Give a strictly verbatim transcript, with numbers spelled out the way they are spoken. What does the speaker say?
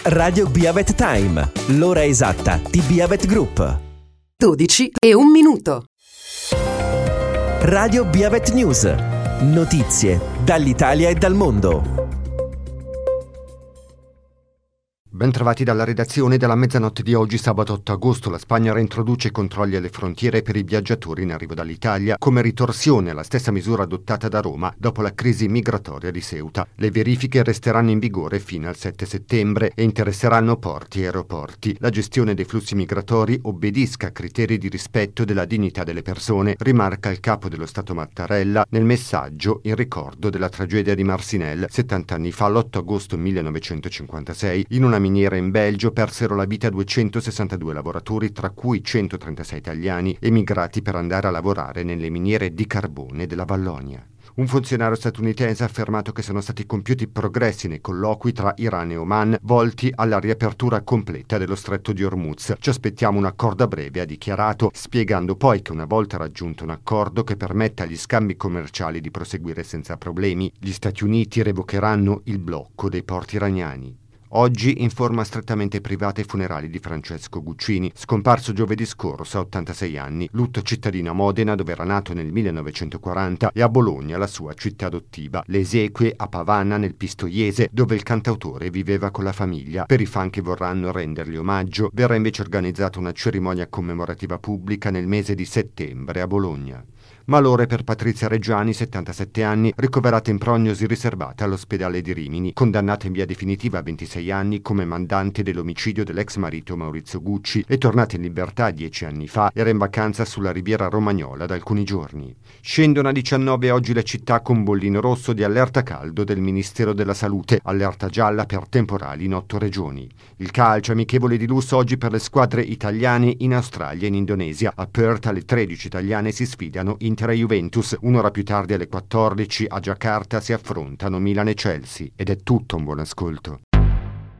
Radio Biavet Time, l'ora esatta di Biavet Group. dodici e un minuto. Radio Biavet News, notizie dall'Italia e dal mondo. Bentrovati dalla redazione. Dalla mezzanotte di oggi, sabato otto agosto, la Spagna reintroduce i controlli alle frontiere per i viaggiatori in arrivo dall'Italia, come ritorsione alla stessa misura adottata da Roma dopo la crisi migratoria di Ceuta. Le verifiche resteranno in vigore fino al sette settembre e interesseranno porti e aeroporti. La gestione dei flussi migratori obbedisca a criteri di rispetto della dignità delle persone, rimarca il capo dello Stato Mattarella nel messaggio in ricordo della tragedia di Marcinelle settanta anni fa, l'otto agosto millenovecentocinquantasei. In una miniera in Belgio persero la vita duecentosessantadue lavoratori, tra cui centotrentasei italiani, emigrati per andare a lavorare nelle miniere di carbone della Vallonia. Un funzionario statunitense ha affermato che sono stati compiuti progressi nei colloqui tra Iran e Oman volti alla riapertura completa dello stretto di Hormuz. Ci aspettiamo un accordo a breve, ha dichiarato, spiegando poi che una volta raggiunto un accordo che permetta agli scambi commerciali di proseguire senza problemi, gli Stati Uniti revocheranno il blocco dei porti iraniani. Oggi, in forma strettamente privata, i funerali di Francesco Guccini, scomparso giovedì scorso a ottantasei anni, lutto cittadino a Modena, dove era nato nel millenovecentoquaranta, e a Bologna, la sua città adottiva. Le esequie a Pavana, nel Pistoiese, dove il cantautore viveva con la famiglia. Per i fan che vorranno rendergli omaggio, verrà invece organizzata una cerimonia commemorativa pubblica nel mese di settembre a Bologna. Malore per Patrizia Reggiani, settantasette anni, ricoverata in prognosi riservata all'ospedale di Rimini, condannata in via definitiva a ventisei anni come mandante dell'omicidio dell'ex marito Maurizio Gucci e tornata in libertà dieci anni fa. Era in vacanza sulla Riviera Romagnola da alcuni giorni. Scendono a diciannove oggi le città con bollino rosso di allerta caldo del Ministero della Salute, allerta gialla per temporali in otto regioni. Il calcio, amichevole di lusso oggi per le squadre italiane in Australia e in Indonesia. A Perth alle tredici italiane si sfidano in Inter e Juventus. Un'ora più tardi alle quattordici a Giacarta si affrontano Milan e Chelsea. Ed è tutto, un buon ascolto.